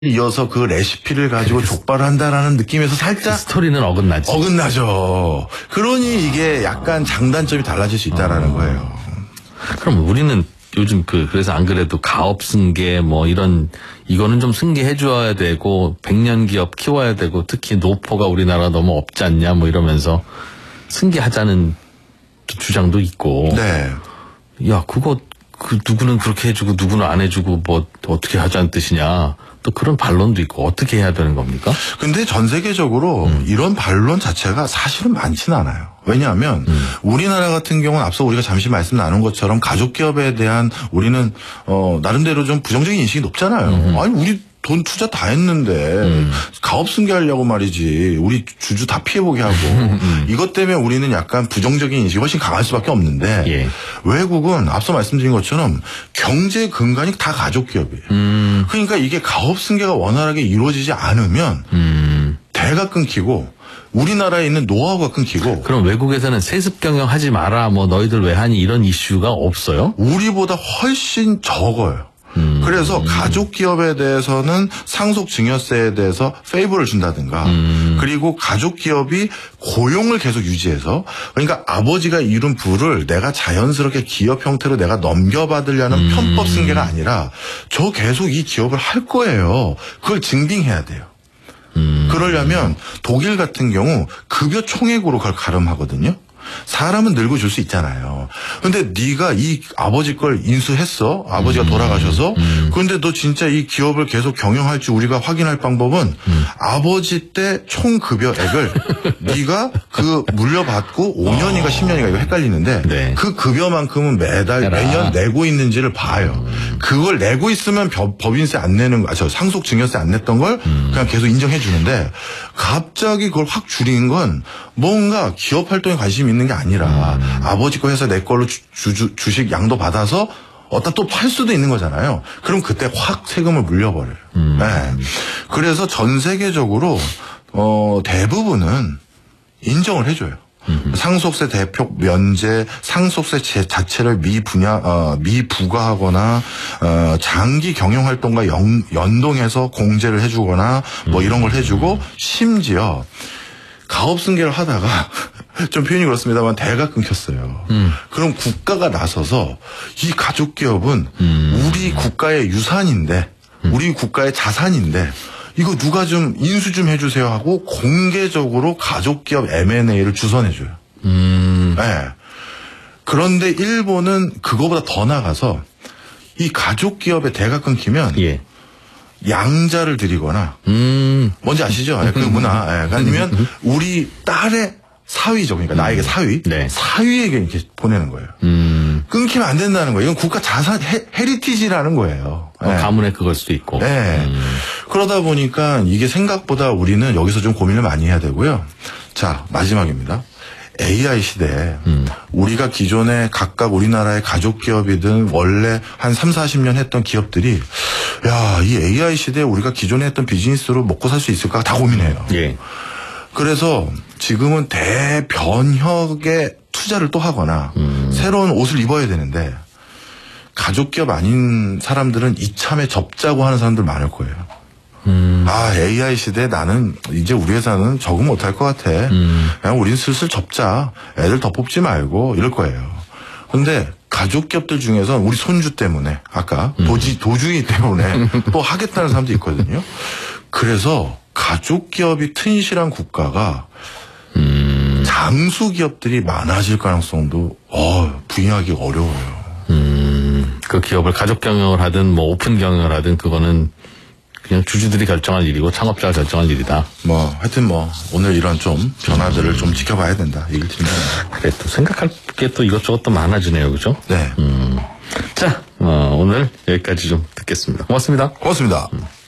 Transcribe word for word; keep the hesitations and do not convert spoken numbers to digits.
이어서 그 레시피를 가지고 족발을 한다라는 느낌에서 살짝 스토리는 어긋나지. 어긋나죠. 그러니 이게 약간 장단점이 달라질 수 있다라는 어. 거예요. 그럼 우리는 요즘 그 그래서 안 그래도 가업 승계 뭐 이런 이거는 좀 승계해 줘야 되고 백년 기업 키워야 되고 특히 노포가 우리나라 너무 없지 않냐 뭐 이러면서 승계하자는 주장도 있고. 네. 야 그거 그 누구는 그렇게 해주고 누구는 안 해주고 뭐 어떻게 하자는 뜻이냐. 또 그런 반론도 있고 어떻게 해야 되는 겁니까? 근데 전 세계적으로 음. 이런 반론 자체가 사실은 많지는 않아요. 왜냐하면 음. 우리나라 같은 경우는 앞서 우리가 잠시 말씀 나눈 것처럼 가족기업에 대한 우리는 어 나름대로 좀 부정적인 인식이 높잖아요. 음. 아니 우리 돈 투자 다 했는데 음. 가업 승계하려고 말이지 우리 주주 다 피해보게 하고 음. 이것 때문에 우리는 약간 부정적인 인식이 훨씬 강할 수밖에 없는데 예. 외국은 앞서 말씀드린 것처럼 경제 근간이 다 가족기업이에요. 음. 그러니까 이게 가업 승계가 원활하게 이루어지지 않으면 음. 대가 끊기고 우리나라에 있는 노하우가 끊기고. 그럼 외국에서는 세습 경영하지 마라 뭐 너희들 왜 하니 이런 이슈가 없어요? 우리보다 훨씬 적어요. 음. 그래서 가족 기업에 대해서는 상속 증여세에 대해서 페이버를 준다든가 음. 그리고 가족 기업이 고용을 계속 유지해서 그러니까 아버지가 이룬 부를 내가 자연스럽게 기업 형태로 내가 넘겨받으려는 음. 편법 승계가 아니라 저 계속 이 기업을 할 거예요. 그걸 증빙해야 돼요. 음. 그러려면 독일 같은 경우 급여 총액으로 그걸 가름하거든요. 사람은 늙어 줄 수 있잖아요. 근데 네가 이 아버지 걸 인수했어. 아버지가 음, 돌아가셔서. 음. 그런데 너 진짜 이 기업을 계속 경영할지 우리가 확인할 방법은 음. 아버지 때 총 급여액을 네가 그 물려받고 오 년인가 십 년인가 이거 헷갈리는데 네. 그 급여만큼은 매달 해라. 매년 내고 있는지를 봐요. 음. 그걸 내고 있으면 법인세 안 내는 거, 아, 저 상속 증여세 안 냈던 걸 음. 그냥 계속 인정해 주는데 갑자기 그걸 확 줄인 건 뭔가 기업 활동에 관심이 있는 게 아니라 음. 아버지 거 해서 내 걸로 주, 주, 주식 양도 받아서 어디다 또 팔 수도 있는 거잖아요. 그럼 그때 확 세금을 물려버려요. 음. 네. 그래서 전 세계적으로 어, 대부분은 인정을 해줘요. 음. 상속세 대폭 면제, 상속세 자체를 미분야, 어, 미부과하거나, 어, 장기 경영활동과 연, 연동해서 공제를 해주거나, 뭐 이런 걸 해주고, 심지어, 가업 승계를 하다가, 좀 표현이 그렇습니다만, 대가 끊겼어요. 음. 그럼 국가가 나서서, 이 가족기업은 음. 우리 국가의 유산인데, 음. 우리 국가의 자산인데, 이거 누가 좀 인수 좀 해주세요 하고 공개적으로 가족기업 엠 앤 에이를 주선해줘요. 음. 네. 그런데 일본은 그거보다 더 나가서 이 가족기업의 대가 끊기면 예. 양자를 드리거나 음. 뭔지 아시죠? 그 문화. 네. 아니면 우리 딸의 사위죠. 그러니까 나에게 사위. 네. 사위에게 이렇게 보내는 거예요. 음. 끊기면 안 된다는 거예요. 이건 국가 자산, 헤, 헤리티지라는 거예요. 어, 네. 가문에 그걸 수도 있고. 네. 음. 그러다 보니까 이게 생각보다 우리는 여기서 좀 고민을 많이 해야 되고요. 자, 마지막입니다. 에이 아이 시대에 음. 우리가 기존에 각각 우리나라의 가족기업이든 원래 한 삼사십 년 했던 기업들이 야, 이 에이 아이 시대에 우리가 기존에 했던 비즈니스로 먹고 살 수 있을까 다 고민해요. 예. 그래서 지금은 대변혁에 투자를 또 하거나 음. 새로운 옷을 입어야 되는데 가족기업 아닌 사람들은 이참에 접자고 하는 사람들 많을 거예요. 음. 아, 에이 아이 시대에 나는 이제 우리 회사는 적응 못할 것 같아. 음. 그냥 우린 슬슬 접자. 애들 더 뽑지 말고 이럴 거예요. 근데 가족기업들 중에서 우리 손주 때문에 아까 음. 도지, 도주의 때문에 또 하겠다는 사람도 있거든요. 그래서 가족기업이 튼실한 국가가 음. 장수기업들이 많아질 가능성도 어, 부인하기 어려워요. 음. 그 기업을 가족 경영을 하든 뭐 오픈 경영을 하든 그거는 그냥 주주들이 결정할 일이고 창업자가 결정할 일이다. 뭐 하여튼 뭐 오늘 이런 좀 변화들을 음. 좀 지켜봐야 된다. 얘기를 드립니다. 그래 또 생각할 게 또 이것저것 또 많아지네요. 그죠? 네. 음. 자 어, 오늘 여기까지 좀 듣겠습니다. 고맙습니다. 고맙습니다. 음.